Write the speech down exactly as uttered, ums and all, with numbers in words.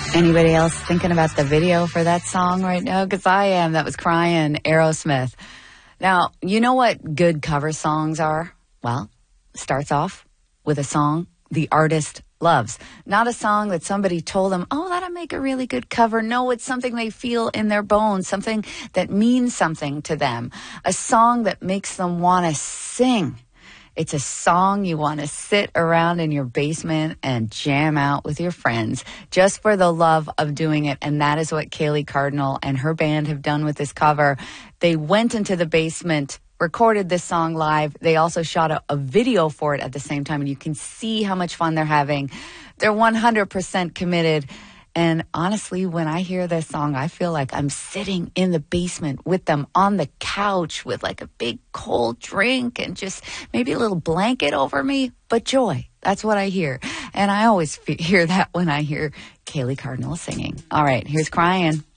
Anybody else thinking about the video for that song right now? Because I am. That was Crying, Aerosmith. Now, you know what good cover songs are? Well, starts off with a song the artist loves. Not a song that somebody told them, oh, that'll make a really good cover. No, it's something they feel in their bones, something that means something to them. A song that makes them want to sing. It's a song you want to sit around in your basement and jam out with your friends just for the love of doing it. And that is what Kaylee Cardinal and her band have done with this cover. They went into the basement, recorded this song live. They also shot a, a video for it at the same time. And you can see how much fun they're having. They're one hundred percent committed. And honestly, when I hear this song, I feel like I'm sitting in the basement with them on the couch with like a big cold drink and just maybe a little blanket over me. But joy, that's what I hear. And I always f- hear that when I hear Kaylee Cardinal singing. All right, here's Crying.